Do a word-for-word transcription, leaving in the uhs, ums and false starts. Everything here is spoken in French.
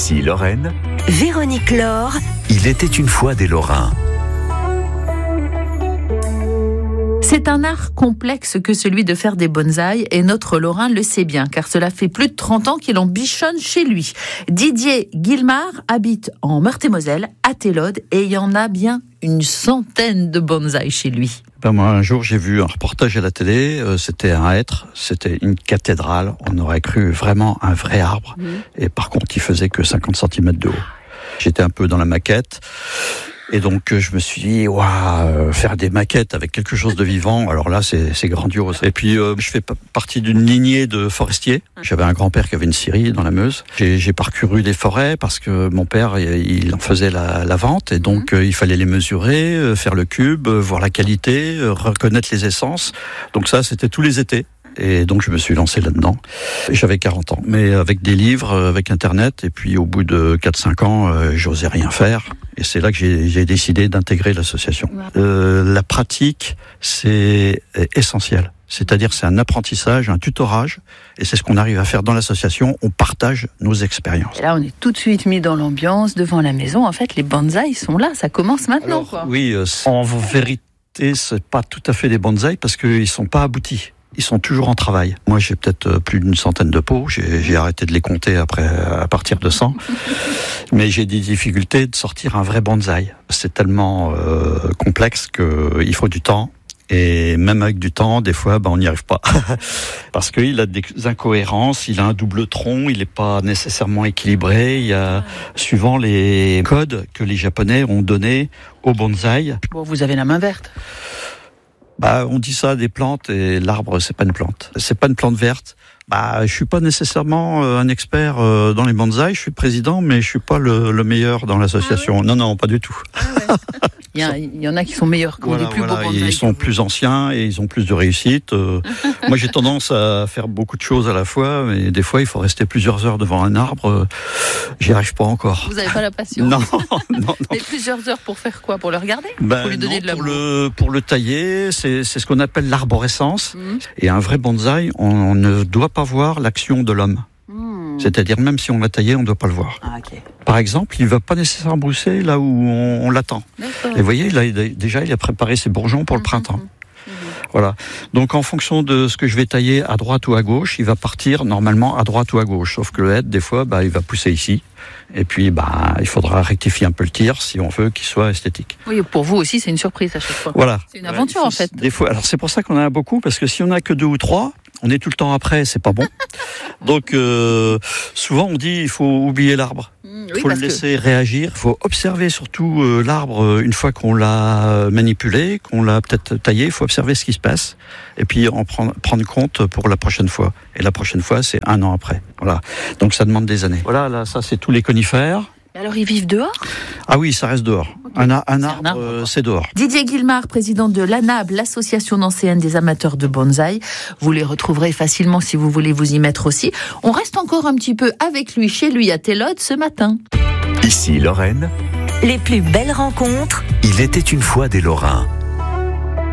Ici Lorraine, Véronique Laure. Il était une fois des Lorrains. C'est un art complexe que celui de faire des bonsaïs et notre Lorrain le sait bien car cela fait plus de trente ans qu'il en bichonne chez lui. Didier Guillemard habite en Meurthe-et-Moselle, à Télode, et il y en a bien une centaine de bonsaïs chez lui. Ben moi, un jour, j'ai vu un reportage à la télé, euh, c'était un hêtre, c'était une cathédrale, on aurait cru vraiment un vrai arbre, mmh. et par contre, il faisait que cinquante centimètres de haut. J'étais un peu dans la maquette, et donc je me suis dit, waouh, faire des maquettes avec quelque chose de vivant, alors là, c'est, c'est grandiose. Et puis, euh, je fais partie d'une lignée de forestiers. J'avais un grand-père qui avait une scierie dans la Meuse. J'ai, j'ai parcouru des forêts parce que mon père, il en faisait la, la vente, et donc euh, il fallait les mesurer, euh, faire le cube, euh, voir la qualité, euh, reconnaître les essences. Donc ça, c'était tous les étés. Et donc je me suis lancé là-dedans. J'avais quarante ans, mais avec des livres, avec Internet, et puis au bout de quatre cinq ans, euh, j'osais rien faire. Et c'est là que j'ai, j'ai décidé d'intégrer l'association. Euh, la pratique, c'est essentiel. C'est-à-dire c'est un apprentissage, un tutorage, et c'est ce qu'on arrive à faire dans l'association. On partage nos expériences. Et là, on est tout de suite mis dans l'ambiance, devant la maison. En fait, les bonsaïs sont là, ça commence maintenant. Alors, quoi. Oui, euh, en vérité, c'est pas tout à fait des bonsaïs parce qu'ils sont pas aboutis. Ils sont toujours en travail. Moi, j'ai peut-être plus d'une centaine de pots. J'ai, j'ai arrêté de les compter après, à partir de cent. Mais j'ai des difficultés de sortir un vrai bonsaï. C'est tellement euh, complexe qu'il faut du temps. Et même avec du temps, des fois, ben, on n'y arrive pas. Parce qu'il a des incohérences, il a un double tronc, il n'est pas nécessairement équilibré. Il y a, suivant les codes que les Japonais ont donnés au bonsaï. Bon, vous avez la main verte. Bah, on dit ça des plantes, et l'arbre, c'est pas une plante. C'est pas une plante verte. Bah, je suis pas nécessairement un expert dans les bonsaïs. Je suis président, mais je suis pas le, le meilleur dans l'association. Ah ouais. Non, non, pas du tout. Ah ouais. il, y a, il y en a qui sont meilleurs, qui voilà, ont des plus voilà, beaux bonsaïs. Ils sont plus anciens et ils ont plus de réussite. Euh, moi, j'ai tendance à faire beaucoup de choses à la fois, mais des fois, il faut rester plusieurs heures devant un arbre. J'y arrive pas encore. Vous avez pas la patience. Non, non, non. Mais plusieurs heures pour faire quoi? Pour le regarder? Ben, pour lui donner non, de l'amour. Pour le, pour le tailler, c'est, c'est ce qu'on appelle l'arborescence. Mmh. Et un vrai bonsaï, on, on ne doit pas voir l'action de l'homme. Mmh. C'est-à-dire, même si on l'a taillé, on ne doit pas le voir. Ah, okay. Par exemple, il ne va pas nécessairement brousser là où on, on l'attend. D'accord. Et vous voyez, là, déjà, il a préparé ses bourgeons pour mmh. le printemps. Mmh. Voilà. Donc, en fonction de ce que je vais tailler à droite ou à gauche, il va partir normalement à droite ou à gauche. Sauf que le hêtre, des fois, bah, il va pousser ici. Et puis, bah, il faudra rectifier un peu le tir si on veut qu'il soit esthétique. Oui, pour vous aussi, c'est une surprise à chaque fois. Voilà. C'est une aventure, ouais, en fait. Des fois. Alors, c'est pour ça qu'on en a beaucoup, parce que si on a que deux ou trois, on est tout le temps après, c'est pas bon. Donc, euh, souvent, on dit, il faut oublier l'arbre. Il oui, faut le laisser que... réagir. Il faut observer surtout euh, l'arbre une fois qu'on l'a manipulé, qu'on l'a peut-être taillé. Il faut observer ce qui se passe et puis en prendre, prendre compte pour la prochaine fois. Et la prochaine fois, c'est un an après. Voilà. Donc ça demande des années. Voilà, là, ça c'est tous les conifères. Alors ils vivent dehors ? Ah oui, ça reste dehors. Okay. Un, un, un arbre, arbre. Euh, c'est dehors. Didier Guillemard, président de l'A N A B, l'association nancéenne des amateurs de bonsaï. Vous les retrouverez facilement si vous voulez vous y mettre aussi. On reste encore un petit peu avec lui, chez lui à Télode ce matin. Ici Lorraine. Les plus belles rencontres. Il était une fois des Lorrains.